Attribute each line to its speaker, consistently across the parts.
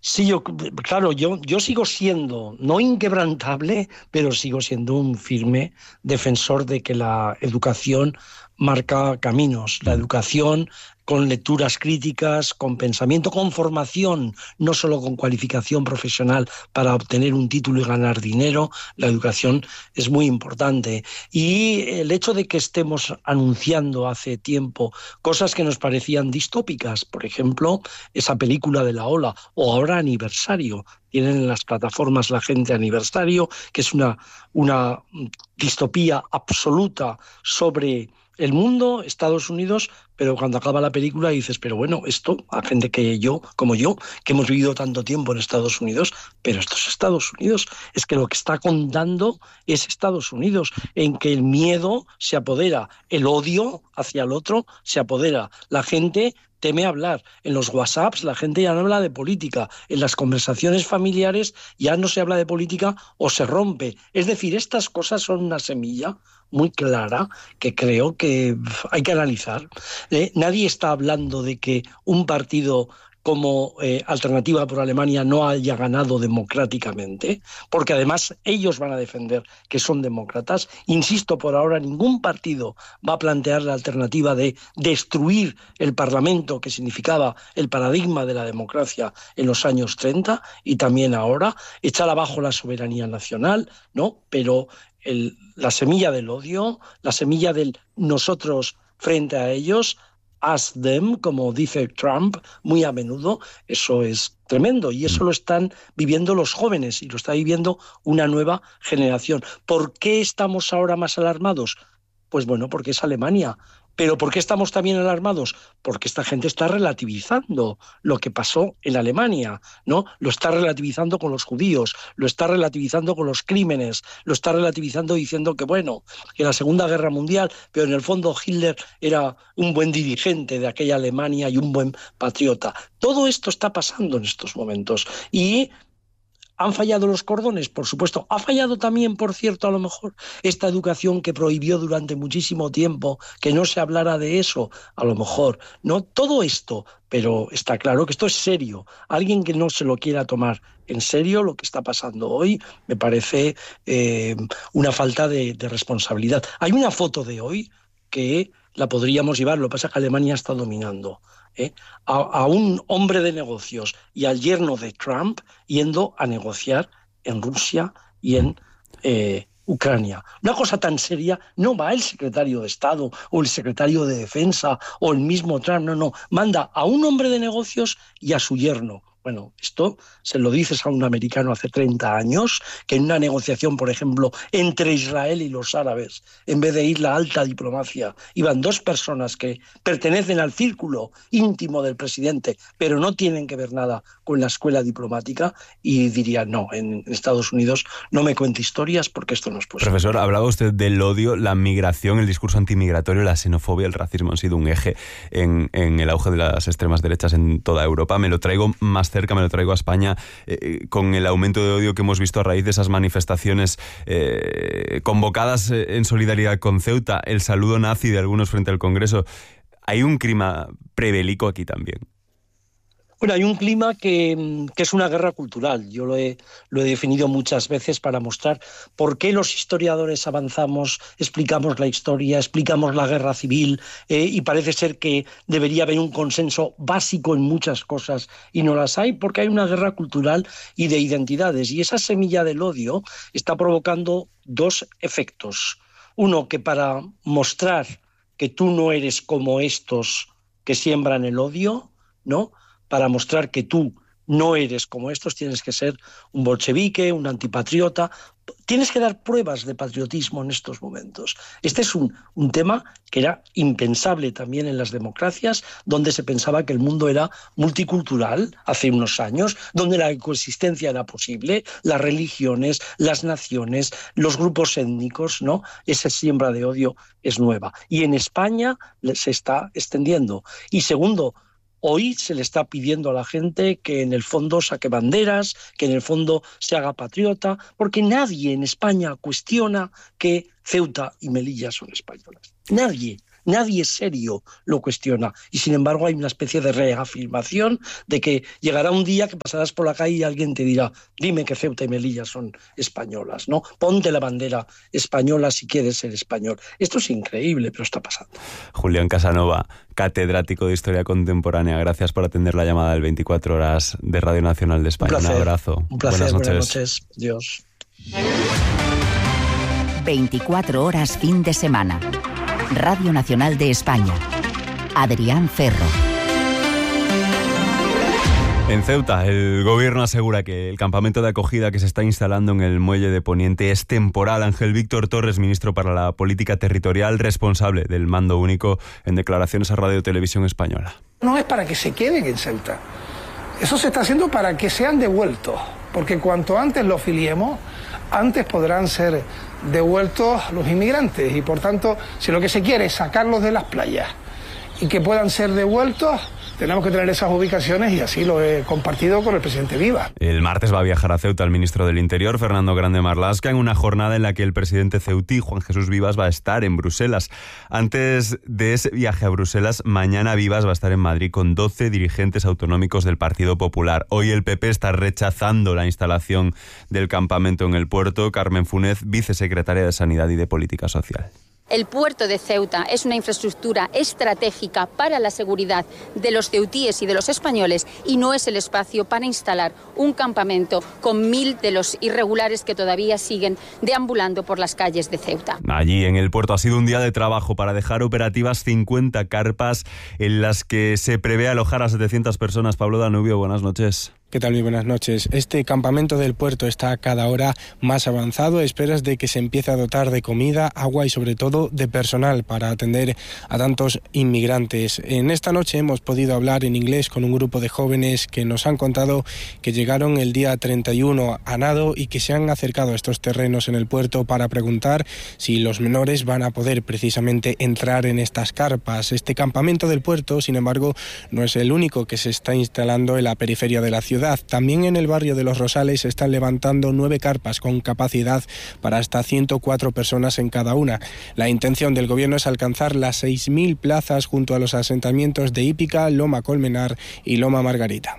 Speaker 1: Sí, claro, yo sigo siendo, no inquebrantable, pero sigo siendo un firme defensor de que la educación marca caminos. La educación con lecturas críticas, con pensamiento, con formación, no solo con cualificación profesional para obtener un título y ganar dinero. La educación es muy importante. Y el hecho de que estemos anunciando hace tiempo cosas que nos parecían distópicas, por ejemplo, esa película de La Ola, o ahora Aniversario. Tienen en las plataformas la gente Aniversario, que es una distopía absoluta sobre el mundo, Estados Unidos, pero cuando acaba la película dices, pero bueno, esto, a gente como yo, que hemos vivido tanto tiempo en Estados Unidos, pero esto es Estados Unidos, es que lo que está contando es Estados Unidos, en que el miedo se apodera, el odio hacia el otro se apodera, la gente teme hablar. En los WhatsApps la gente ya no habla de política. En las conversaciones familiares ya no se habla de política o se rompe. Es decir, estas cosas son una semilla muy clara que creo que hay que analizar. Nadie está hablando de que un partido como Alternativa por Alemania no haya ganado democráticamente, porque además ellos van a defender que son demócratas. Insisto, por ahora ningún partido va a plantear la alternativa de destruir el Parlamento, que significaba el paradigma de la democracia en los años 30 y también ahora, echar abajo la soberanía nacional, ¿no? Pero la semilla del odio, la semilla del nosotros frente a ellos, us them, como dice Trump muy a menudo, eso es tremendo y eso lo están viviendo los jóvenes y lo está viviendo una nueva generación. ¿Por qué estamos ahora más alarmados? Pues bueno, porque es Alemania. ¿Pero por qué estamos también alarmados? Porque esta gente está relativizando lo que pasó en Alemania, ¿no? Lo está relativizando con los judíos, lo está relativizando con los crímenes, lo está relativizando diciendo que, bueno, que la Segunda Guerra Mundial, pero en el fondo Hitler era un buen dirigente de aquella Alemania y un buen patriota. Todo esto está pasando en estos momentos y ¿han fallado los cordones? Por supuesto. ¿Ha fallado también, por cierto, a lo mejor esta educación que prohibió durante muchísimo tiempo que no se hablara de eso? A lo mejor. No todo esto, pero está claro que esto es serio. Alguien que no se lo quiera tomar en serio, lo que está pasando hoy, me parece una falta de responsabilidad. Hay una foto de hoy que la podríamos llevar, lo que pasa es que Alemania está dominando. A un hombre de negocios y al yerno de Trump yendo a negociar en Rusia y en Ucrania. Una cosa tan seria, no va el secretario de Estado o el secretario de Defensa o el mismo Trump, no, manda a un hombre de negocios y a su yerno. Bueno, esto se lo dices a un americano hace 30 años, que en una negociación, por ejemplo, entre Israel y los árabes, en vez de ir la alta diplomacia, iban dos personas que pertenecen al círculo íntimo del presidente, pero no tienen que ver nada con la escuela diplomática, y dirían, no, en Estados Unidos no me cuente historias porque esto no es posible.
Speaker 2: Profesor, hablaba usted del odio, la migración, el discurso antimigratorio, la xenofobia, el racismo han sido un eje en el auge de las extremas derechas en toda Europa. Me lo traigo más cerca, me lo traigo a España, con el aumento de odio que hemos visto a raíz de esas manifestaciones convocadas en solidaridad con Ceuta, el saludo nazi de algunos frente al Congreso. Hay un clima prebélico aquí también.
Speaker 1: Bueno, hay un clima que es una guerra cultural. Yo lo he definido muchas veces para mostrar por qué los historiadores avanzamos, explicamos la historia, explicamos la guerra civil, y parece ser que debería haber un consenso básico en muchas cosas y no las hay, porque hay una guerra cultural y de identidades. Y esa semilla del odio está provocando dos efectos. Uno, que para mostrar que tú no eres como estos que siembran el odio, ¿no?, para mostrar que tú no eres como estos, tienes que ser un bolchevique, un antipatriota, tienes que dar pruebas de patriotismo en estos momentos. Este es un tema que era impensable también en las democracias, donde se pensaba que el mundo era multicultural hace unos años, donde la coexistencia era posible, las religiones, las naciones, los grupos étnicos, ¿no? Esa siembra de odio es nueva. Y en España se está extendiendo. Y segundo, hoy se le está pidiendo a la gente que en el fondo saque banderas, que en el fondo se haga patriota, porque nadie en España cuestiona que Ceuta y Melilla son españolas. Nadie. Nadie serio lo cuestiona. Y sin embargo hay una especie de reafirmación de que llegará un día que pasarás por la calle y alguien te dirá: dime que Ceuta y Melilla son españolas, ¿no? Ponte la bandera española si quieres ser español. Esto es increíble, pero está pasando.
Speaker 2: Julián Casanova, catedrático de Historia Contemporánea, gracias por atender la llamada del 24 horas de Radio Nacional de España. Un abrazo.
Speaker 1: Un placer. Buenas noches. Dios.
Speaker 3: 24 horas fin de semana. Radio Nacional de España. Adrián Ferro.
Speaker 2: En Ceuta, el gobierno asegura que el campamento de acogida que se está instalando en el muelle de Poniente es temporal. Ángel Víctor Torres, ministro para la Política Territorial, responsable del mando único, en declaraciones a Radio Televisión Española.
Speaker 4: No es para que se queden en Ceuta. Eso se está haciendo para que sean devueltos, porque cuanto antes los filiemos, antes podrán ser devueltos los inmigrantes. Y por tanto, si lo que se quiere es sacarlos de las playas y que puedan ser devueltos, tenemos que tener esas ubicaciones, y así lo he compartido con el presidente Viva.
Speaker 2: El martes va a viajar a Ceuta el ministro del Interior, Fernando Grande Marlaska, en una jornada en la que el presidente ceutí, Juan Jesús Vivas, va a estar en Bruselas. Antes de ese viaje a Bruselas, mañana Vivas va a estar en Madrid con 12 dirigentes autonómicos del Partido Popular. Hoy el PP está rechazando la instalación del campamento en el puerto. Carmen Funes, vicesecretaria de Sanidad y de Política Social.
Speaker 5: El puerto de Ceuta es una infraestructura estratégica para la seguridad de los ceutíes y de los españoles, y no es el espacio para instalar un campamento con 1000 de los irregulares que todavía siguen deambulando por las calles de Ceuta.
Speaker 2: Allí en el puerto ha sido un día de trabajo para dejar operativas 50 carpas en las que se prevé alojar a 700 personas. Pablo Danubio, buenas noches.
Speaker 6: ¿Qué tal? Muy buenas noches. Este campamento del puerto está cada hora más avanzado, a esperas de que se empiece a dotar de comida, agua y sobre todo de personal para atender a tantos inmigrantes. En esta noche hemos podido hablar en inglés con un grupo de jóvenes que nos han contado que llegaron el día 31 a nado y que se han acercado a estos terrenos en el puerto para preguntar si los menores van a poder precisamente entrar en estas carpas. Este campamento del puerto, sin embargo, no es el único que se está instalando en la periferia de la ciudad. También en el barrio de Los Rosales se están levantando 9 carpas con capacidad para hasta 104 personas en cada una. La intención del gobierno es alcanzar las 6.000 plazas junto a los asentamientos de Hípica, Loma Colmenar y Loma Margarita.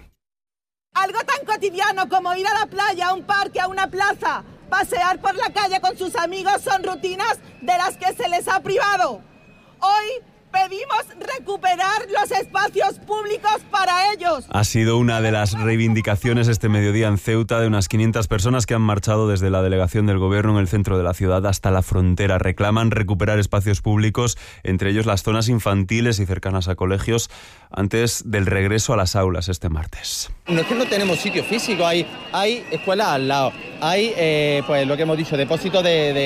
Speaker 7: Algo tan cotidiano como ir a la playa, a un parque, a una plaza, pasear por la calle con sus amigos son rutinas de las que se les ha privado. Hoy pedimos recuperar los espacios públicos para ellos.
Speaker 2: Ha sido una de las reivindicaciones este mediodía en Ceuta de unas 500 personas que han marchado desde la delegación del gobierno en el centro de la ciudad hasta la frontera. Reclaman recuperar espacios públicos, entre ellos las zonas infantiles y cercanas a colegios, antes del regreso a las aulas este martes.
Speaker 8: No es que no tenemos sitio físico, hay escuelas al lado, hay pues lo que hemos dicho, depósitos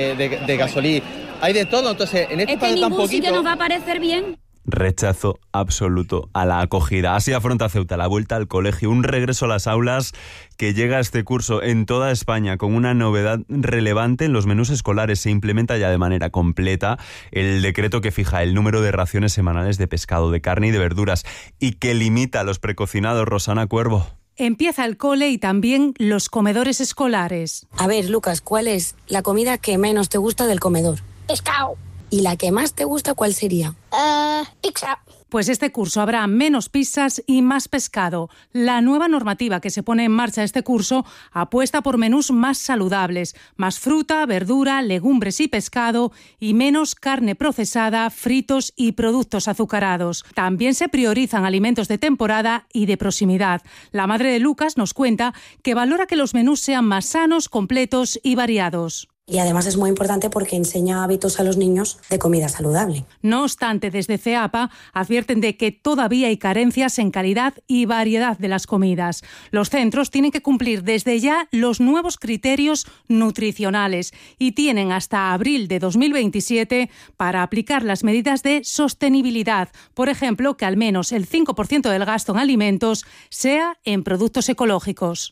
Speaker 8: de gasolina. Hay de todo, entonces en este espacio tan poquito...
Speaker 9: sitio nos va a parecer bien.
Speaker 2: Rechazo absoluto a la acogida. Así afronta Ceuta la vuelta al colegio, un regreso a las aulas que llega este curso en toda España con una novedad relevante en los menús escolares. Se implementa ya de manera completa el decreto que fija el número de raciones semanales de pescado, de carne y de verduras y que limita los precocinados. Rosana Cuervo.
Speaker 10: Empieza el cole y también los comedores escolares.
Speaker 11: A ver, Lucas, ¿cuál es la comida que menos te gusta del comedor?
Speaker 9: Pescado.
Speaker 11: ¿Y la que más te gusta cuál sería?
Speaker 9: Pizza.
Speaker 10: Pues este curso habrá menos pizzas y más pescado. La nueva normativa que se pone en marcha este curso apuesta por menús más saludables, más fruta, verdura, legumbres y pescado y menos carne procesada, fritos y productos azucarados. También se priorizan alimentos de temporada y de proximidad. La madre de Lucas nos cuenta que valora que los menús sean más sanos, completos y variados.
Speaker 11: Y además es muy importante porque enseña hábitos a los niños de comida saludable.
Speaker 10: No obstante, desde CEAPA advierten de que todavía hay carencias en calidad y variedad de las comidas. Los centros tienen que cumplir desde ya los nuevos criterios nutricionales y tienen hasta abril de 2027 para aplicar las medidas de sostenibilidad. Por ejemplo, que al menos el 5% del gasto en alimentos sea en productos ecológicos.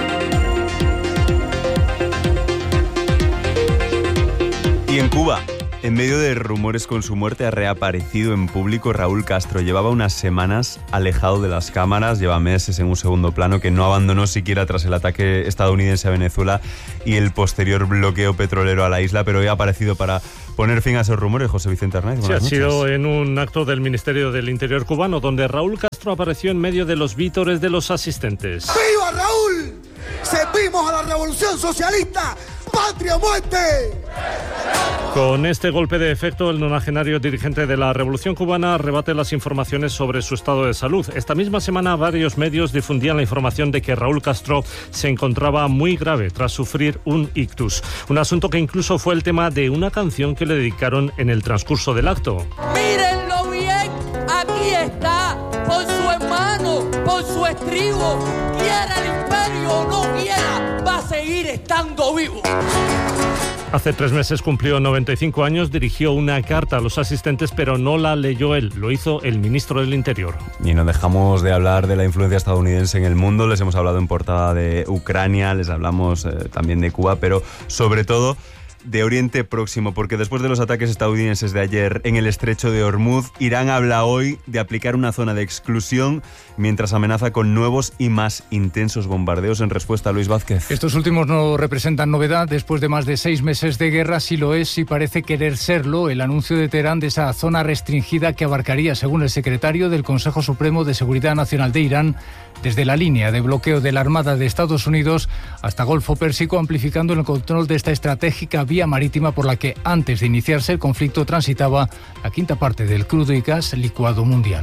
Speaker 2: Y en Cuba, En medio de rumores con su muerte ha reaparecido en público Raúl Castro. Llevaba unas semanas alejado de las cámaras, lleva meses en un segundo plano que no abandonó siquiera tras el ataque estadounidense a Venezuela y el posterior bloqueo petrolero a la isla, pero hoy ha aparecido para poner fin a esos rumores. José Vicente Arnaiz, buenas noches.
Speaker 12: Sí, ha sido en un acto del Ministerio del Interior cubano donde Raúl Castro apareció en medio de los vítores de los asistentes.
Speaker 13: ¡Viva Raúl! ¡Servimos a la revolución socialista! ¡Patria o muerte!
Speaker 12: Con este golpe de efecto, el nonagenario dirigente de la Revolución Cubana rebate las informaciones sobre su estado de salud. Esta misma semana, varios medios difundían la información de que Raúl Castro se encontraba muy grave tras sufrir un ictus. Un asunto que incluso fue el tema de una canción que le dedicaron en el transcurso del acto.
Speaker 14: ¡Mírenlo bien! Aquí está, por su hermano, por su estribo. Quiera el imperio o no quiera, va a seguir estando vivo.
Speaker 12: Hace 3 meses cumplió 95 años, dirigió una carta a los asistentes, pero no la leyó él, lo hizo el ministro del Interior.
Speaker 2: Y no dejamos de hablar de la influencia estadounidense en el mundo. Les hemos hablado en portada de Ucrania, les hablamos también de Cuba, pero sobre todo de Oriente Próximo, porque después de los ataques estadounidenses de ayer en el estrecho de Hormuz, Irán habla hoy de aplicar una zona de exclusión mientras amenaza con nuevos y más intensos bombardeos. En respuesta a Luis Vázquez.
Speaker 15: Estos últimos no representan novedad. Después de más de 6 meses de guerra, sí lo es y parece querer serlo el anuncio de Teherán de esa zona restringida que abarcaría, según el secretario del Consejo Supremo de Seguridad Nacional de Irán, desde la línea de bloqueo de la Armada de Estados Unidos hasta Golfo Pérsico, amplificando el control de esta estratégica vía marítima por la que, antes de iniciarse el conflicto, transitaba la quinta parte del crudo y gas licuado mundial.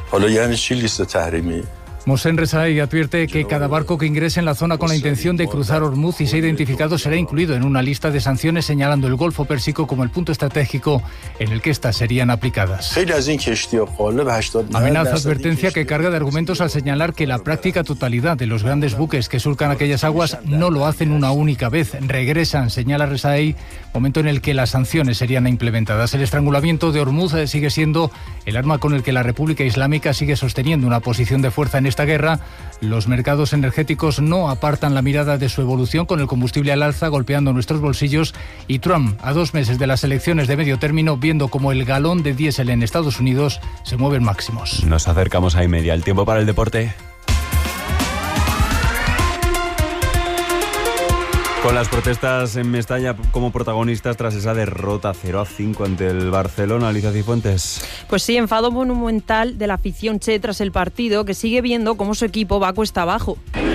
Speaker 15: Mohsen Rezaei advierte que cada barco que ingrese en la zona con la intención de cruzar Hormuz y sea identificado será incluido en una lista de sanciones, señalando el Golfo Pérsico como el punto estratégico en el que estas serían aplicadas. Amenaza, advertencia que carga de argumentos al señalar que la práctica totalidad de los grandes buques que surcan aquellas aguas no lo hacen una única vez, regresan, señala Rezaei, momento en el que las sanciones serían implementadas. El estrangulamiento de Hormuz sigue siendo el arma con el que la República Islámica sigue sosteniendo una posición de fuerza en esta guerra. Los mercados energéticos no apartan la mirada de su evolución, con el combustible al alza golpeando nuestros bolsillos, y Trump, a 2 meses de las elecciones de medio término, viendo como el galón de diésel en Estados Unidos se mueve en máximos.
Speaker 2: Nos acercamos a media. El tiempo para el deporte. Con las protestas en Mestalla como protagonistas tras esa derrota 0-5 ante el Barcelona, Alicia Cifuentes.
Speaker 16: Pues sí, enfado monumental de la afición che tras el partido, que sigue viendo cómo su equipo va cuesta abajo.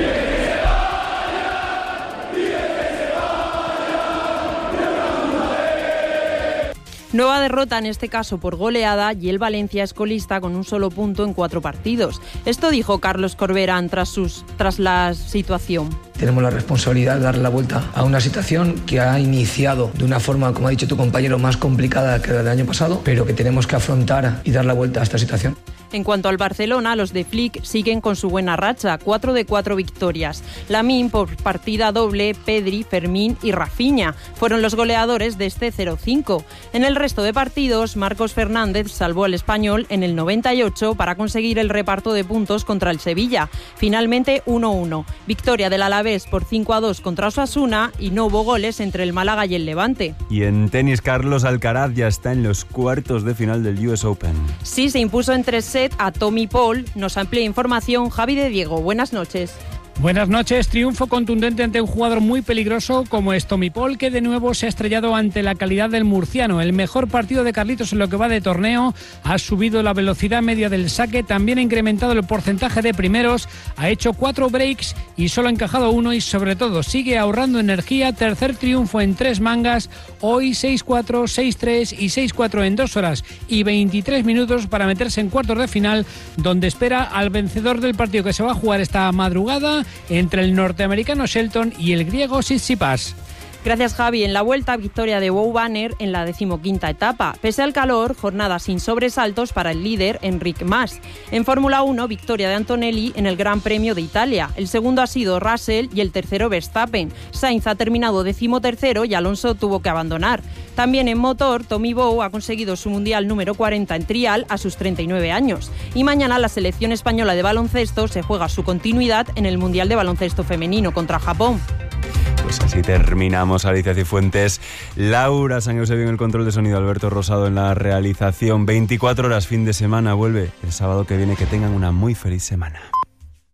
Speaker 16: Nueva derrota, en este caso por goleada, y el Valencia es colista con un solo punto en 4 partidos. Esto dijo Carlos Corberán tras la situación.
Speaker 17: Tenemos la responsabilidad de darle la vuelta a una situación que ha iniciado de una forma, como ha dicho tu compañero, más complicada que la del año pasado, pero que tenemos que afrontar y dar la vuelta a esta situación.
Speaker 16: En cuanto al Barcelona, los de Flick siguen con su buena racha, 4 de 4 victorias. Lamine por partida doble, Pedri, Fermín y Rafinha fueron los goleadores de este 0-5. En el resto de partidos, Marcos Fernández salvó al Español en el 98 para conseguir el reparto de puntos contra el Sevilla. Finalmente 1-1. Victoria del Alavés por 5-2 contra Osasuna, y no hubo goles entre el Málaga y el Levante.
Speaker 2: Y en tenis, Carlos Alcaraz ya está en los cuartos de final del US Open.
Speaker 16: Sí, se impuso en 3 sets a Tommy Paul. Nos amplía información Javi de Diego. Buenas noches.
Speaker 18: Buenas noches. Triunfo contundente ante un jugador muy peligroso como es Tommy Paul, que de nuevo se ha estrellado ante la calidad del murciano. El mejor partido de Carlitos en lo que va de torneo. Ha subido la velocidad media del saque, también ha incrementado el porcentaje de primeros, ha hecho 4 breaks y solo ha encajado 1, y sobre todo sigue ahorrando energía. Tercer triunfo en 3 mangas. Hoy 6-4, 6-3 y 6-4 en 2 horas y 23 minutos para meterse en cuartos de final, donde espera al vencedor del partido que se va a jugar esta madrugada entre el norteamericano Shelton y el griego Tsitsipas.
Speaker 16: Gracias, Javi. En la vuelta, victoria de Bo Banner en la 15ª etapa. Pese al calor, jornada sin sobresaltos para el líder Enric Mas. En Fórmula 1, victoria de Antonelli en el Gran Premio de Italia. El segundo ha sido Russell y el tercero Verstappen. Sainz ha terminado 13º y Alonso tuvo que abandonar. También en motor, Tommy Bow ha conseguido su mundial número 40 en trial a sus 39 años. Y mañana la selección española de baloncesto se juega su continuidad en el Mundial de Baloncesto Femenino contra Japón.
Speaker 2: Pues así terminamos. Alicia Cifuentes, Laura San Eusebio en el control de sonido, Alberto Rosado en la realización. 24 horas, fin de semana, vuelve el sábado que viene. Que tengan una muy feliz semana.